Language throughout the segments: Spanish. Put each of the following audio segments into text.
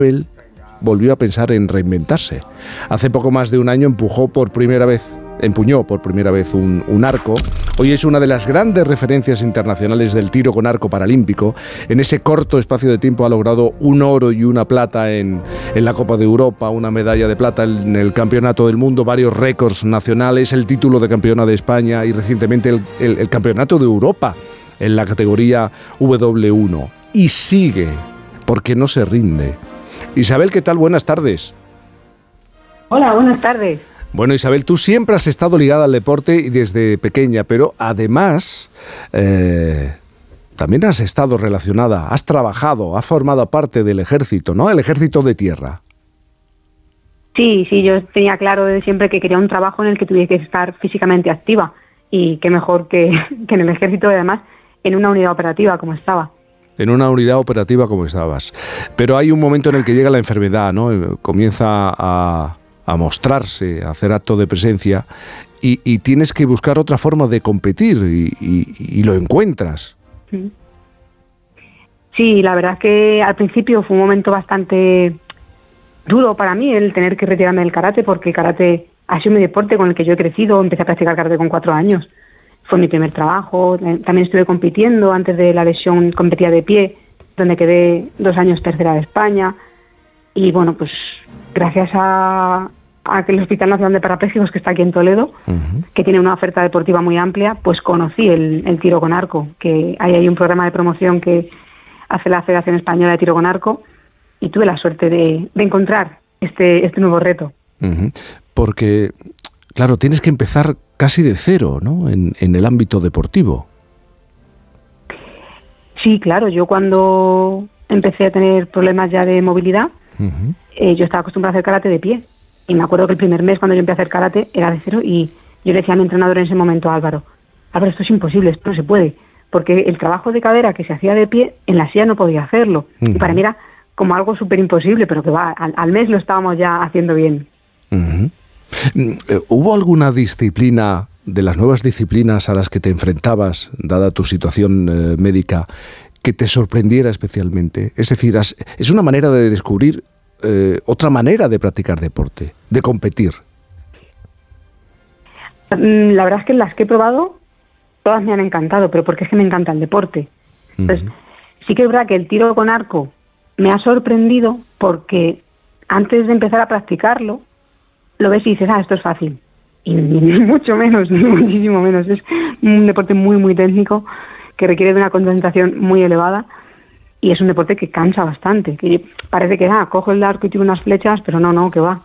Él volvió a pensar en reinventarse. Hace poco más de un año empuñó por primera vez un arco. Hoy es una de las grandes referencias internacionales del tiro con arco paralímpico. En ese corto espacio de tiempo ha logrado un oro y una plata en la Copa de Europa, una medalla de plata en el Campeonato del Mundo, varios récords nacionales, el título de campeona de España y recientemente el Campeonato de Europa en la categoría W1. Y sigue, porque no se rinde. Isabel, ¿qué tal? Buenas tardes. Hola, buenas tardes. Bueno, Isabel, tú siempre has estado ligada al deporte y desde pequeña, pero además también has estado relacionada, has trabajado, has formado parte del ejército, ¿no? El ejército de tierra. Sí, yo tenía claro desde siempre que quería un trabajo en el que tuviese que estar físicamente activa y qué mejor que en el ejército, además, en una unidad operativa como estaba. En una unidad operativa como estabas. Pero hay un momento en el que llega la enfermedad, ¿no? Comienza a mostrarse, a hacer acto de presencia y tienes que buscar otra forma de competir y lo encuentras. Sí, la verdad es que al principio fue un momento bastante duro para mí el tener que retirarme del karate, porque el karate ha sido mi deporte con el que yo he crecido. Empecé a practicar karate con 4 años. Fue mi primer trabajo. También estuve compitiendo. Antes de la lesión competía de pie, donde quedé 2 años tercera de España. Y bueno, pues gracias a que el Hospital Nacional de Parapléjicos, que está aquí en Toledo, que tiene una oferta deportiva muy amplia, pues conocí el tiro con arco, que hay un programa de promoción que hace la Federación Española de Tiro con Arco, y tuve la suerte de encontrar este nuevo reto. Porque, claro, tienes que empezar casi de cero, ¿no?, en el ámbito deportivo. Sí, claro, yo cuando empecé a tener problemas ya de movilidad, yo estaba acostumbrada a hacer karate de pie. Y me acuerdo que el primer mes cuando yo empecé a hacer karate era de cero y yo le decía a mi entrenador en ese momento, Álvaro, esto es imposible, esto no se puede. Porque el trabajo de cadera que se hacía de pie, en la silla no podía hacerlo. Y para mí era como algo súper imposible, pero que al mes lo estábamos ya haciendo bien. ¿Hubo alguna disciplina de las nuevas disciplinas a las que te enfrentabas, dada tu situación médica, que te sorprendiera especialmente? Es decir, es una manera de descubrir otra manera de practicar deporte, de competir. La verdad es que las que he probado, todas me han encantado, pero porque es que me encanta el deporte. Entonces, sí que es verdad que el tiro con arco me ha sorprendido porque antes de empezar a practicarlo, lo ves y dices, esto es fácil. Y ni mucho menos, ni muchísimo menos. Es un deporte muy, muy técnico que requiere de una concentración muy elevada y es un deporte que cansa bastante. Que parece que, cojo el arco y tiro unas flechas, pero no, que va.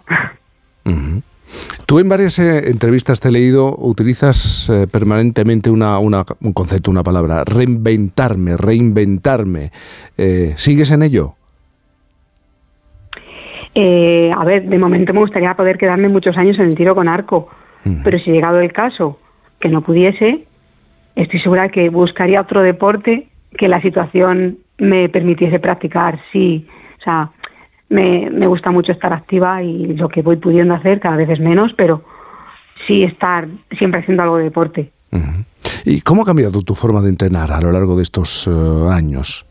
Tú en varias entrevistas te he leído, utilizas permanentemente un concepto, una palabra, reinventarme. ¿Sigues en ello? De momento me gustaría poder quedarme muchos años en el tiro con arco, pero si llegado el caso que no pudiese, estoy segura que buscaría otro deporte que la situación me permitiese practicar. Sí, o sea, me gusta mucho estar activa y lo que voy pudiendo hacer cada vez es menos, pero sí estar siempre haciendo algo de deporte. ¿Y cómo ha cambiado tu forma de entrenar a lo largo de estos años?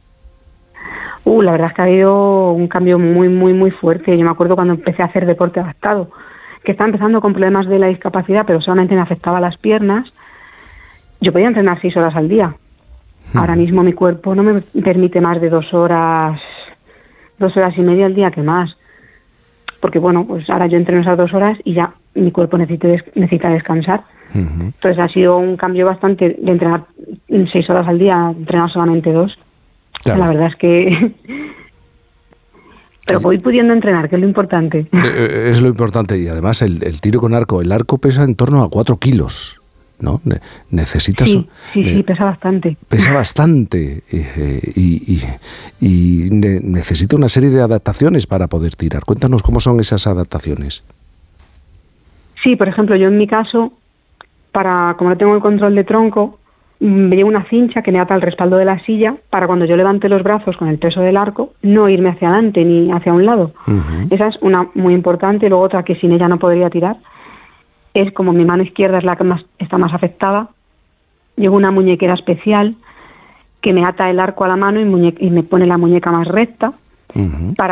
La verdad es que ha habido un cambio muy, muy, muy fuerte. Yo me acuerdo cuando empecé a hacer deporte adaptado, que estaba empezando con problemas de la discapacidad, pero solamente me afectaba las piernas. Yo podía entrenar 6 horas al día. Ahora mismo mi cuerpo no me permite más de 2 horas, 2 horas y media al día, que más. Porque bueno, pues ahora yo entreno esas 2 horas y ya mi cuerpo necesita descansar. Entonces ha sido un cambio bastante de entrenar 6 horas al día, entrenar solamente 2. Claro. La verdad es que... Pero voy pudiendo entrenar, que es lo importante. Es lo importante. Y además el tiro con arco, el arco pesa en torno a 4 kilos, ¿no? Necesitas... Sí, pesa bastante. Pesa bastante y necesita una serie de adaptaciones para poder tirar. Cuéntanos cómo son esas adaptaciones. Sí, por ejemplo, yo en mi caso, como no tengo el control de tronco, me llevo una cincha que me ata al respaldo de la silla para cuando yo levante los brazos con el peso del arco, no irme hacia adelante ni hacia un lado. Esa es una muy importante. Y luego otra que sin ella no podría tirar es, como mi mano izquierda es la que está más afectada, llevo una muñequera especial que me ata el arco a la mano y me pone la muñeca más recta para